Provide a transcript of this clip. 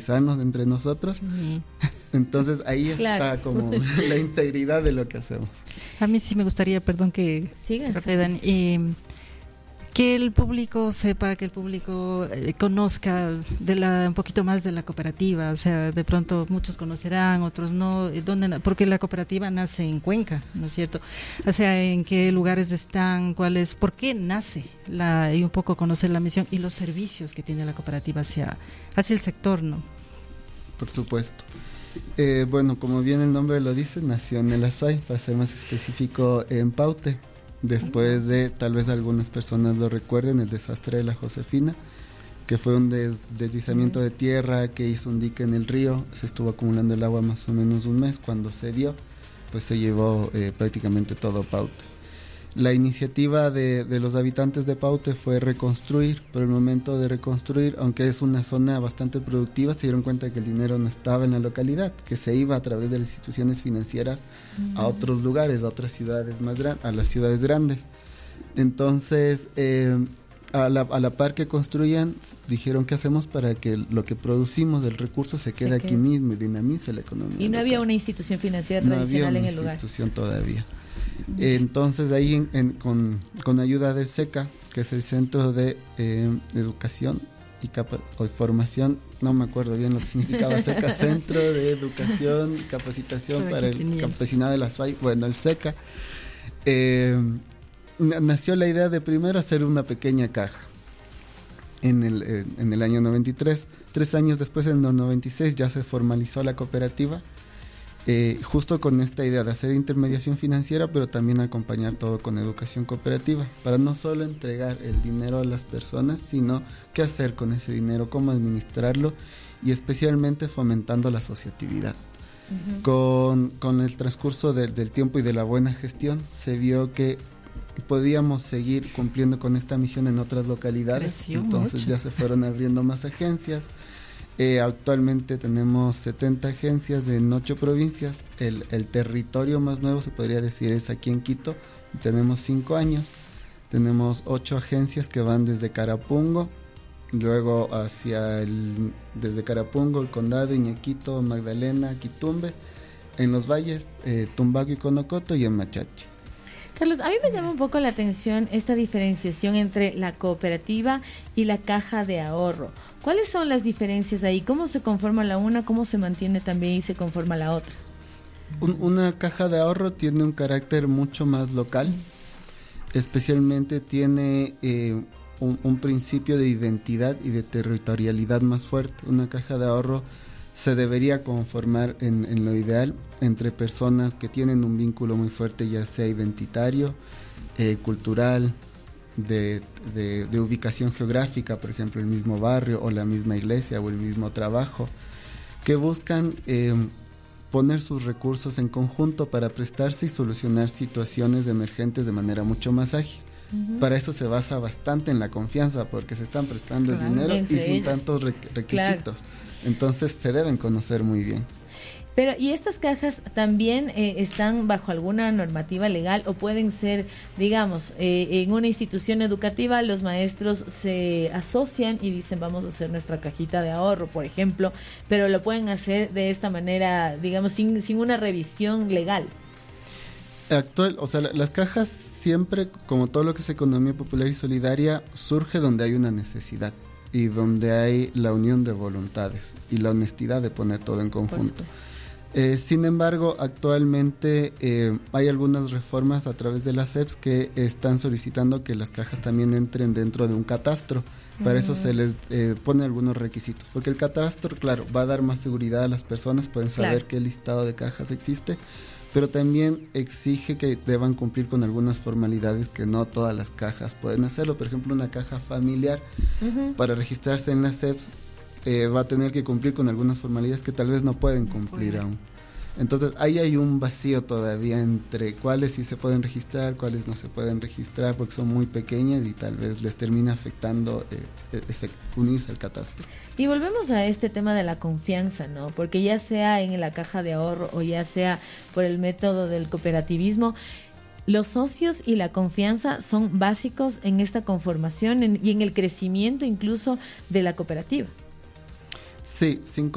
organizarnos entre nosotros. Sí. Entonces ahí Claro. está como la integridad de lo que hacemos. A mí sí me gustaría, perdón que Siga. Dani, que el público sepa, que el público conozca un poquito más de la cooperativa. O sea, de pronto muchos conocerán, otros no, porque la cooperativa nace en Cuenca, ¿no es cierto? O sea, en qué lugares están, por qué nace, y un poco conocer la misión y los servicios que tiene la cooperativa hacia el sector, ¿no? Por supuesto. Bueno, como bien el nombre lo dice, nació en el Azuay, para ser más específico, en Paute. Después de, tal vez algunas personas lo recuerden, el desastre de la Josefina, que fue un deslizamiento de tierra que hizo un dique en el río. Se estuvo acumulando el agua más o menos un mes. Cuando se dio, pues se llevó prácticamente todo Paute. La iniciativa de los habitantes de Paute fue reconstruir. Por el momento de reconstruir, aunque es una zona bastante productiva, se dieron cuenta que el dinero no estaba en la localidad, que se iba a través de las instituciones financieras a otros lugares, a otras ciudades más grandes, a las ciudades grandes. Entonces, a la par que construían, dijeron: ¿qué hacemos para que lo que producimos del recurso se quede aquí mismo y dinamice la economía Y no local? había una institución financiera tradicional en el lugar. No había una institución todavía. Entonces ahí con ayuda del SECA, que es el Centro de Educación y Formación, no me acuerdo bien lo que significaba SECA, Centro de Educación y Capacitación para el Campesinado de la Azuay, bueno, el SECA, nació la idea de primero hacer una pequeña caja en el año 93. 3 años después, en el 96, ya se formalizó la cooperativa. Justo con esta idea de hacer intermediación financiera, pero también acompañar todo con educación cooperativa, para no solo entregar el dinero a las personas, sino qué hacer con ese dinero, cómo administrarlo, y especialmente fomentando la asociatividad. Con el transcurso del tiempo y de la buena gestión, se vio que podíamos seguir cumpliendo con esta misión en otras localidades. Creció entonces mucho. Ya se fueron abriendo más agencias. Actualmente tenemos 70 agencias en 8 provincias. El territorio más nuevo, se podría decir, es aquí en Quito. Tenemos 5 años. Tenemos 8 agencias que van desde Carapungo, luego desde Carapungo, el Condado, Iñaquito, Magdalena, Quitumbe, en los valles, Tumbaco y Conocoto, y en Machachi. Carlos, a mí me llama un poco la atención esta diferenciación entre la cooperativa y la caja de ahorro. ¿Cuáles son las diferencias ahí? ¿Cómo se conforma la una? ¿Cómo se mantiene también y se conforma la otra? Una caja de ahorro tiene un carácter mucho más local, especialmente tiene un principio de identidad y de territorialidad más fuerte. Una caja de ahorro se debería conformar en lo ideal entre personas que tienen un vínculo muy fuerte, ya sea identitario, cultural, de ubicación geográfica, por ejemplo el mismo barrio o la misma iglesia o el mismo trabajo, que buscan poner sus recursos en conjunto para prestarse y solucionar situaciones emergentes de manera mucho más ágil. Para eso se basa bastante en la confianza, porque se están prestando el dinero y sin tantos requisitos. Claro. Entonces se deben conocer muy bien. Pero, ¿y estas cajas también están bajo alguna normativa legal o pueden ser, digamos, en una institución educativa los maestros se asocian y dicen vamos a hacer nuestra cajita de ahorro, por ejemplo, pero lo pueden hacer de esta manera, digamos, sin una revisión legal? Las cajas siempre, como todo lo que es economía popular y solidaria, surge donde hay una necesidad y donde hay la unión de voluntades y la honestidad de poner todo en conjunto. Sin embargo, actualmente hay algunas reformas a través de las SEPs que están solicitando que las cajas también entren dentro de un catastro. Para eso se les pone algunos requisitos, porque el catastro, claro, va a dar más seguridad a las personas, pueden saber qué listado de cajas existe, pero también exige que deban cumplir con algunas formalidades que no todas las cajas pueden hacerlo. Por ejemplo, una caja familiar, para registrarse en las SEPs, va a tener que cumplir con algunas formalidades que tal vez no pueden cumplir aún. Entonces ahí hay un vacío todavía entre cuáles sí se pueden registrar, cuáles no se pueden registrar, porque son muy pequeñas y tal vez les termina afectando unirse al catastro. Y volvemos a este tema de la confianza, ¿no? Porque ya sea en la caja de ahorro o ya sea por el método del cooperativismo, los socios y la confianza son básicos en esta conformación y en el crecimiento incluso de la cooperativa. Sí, sin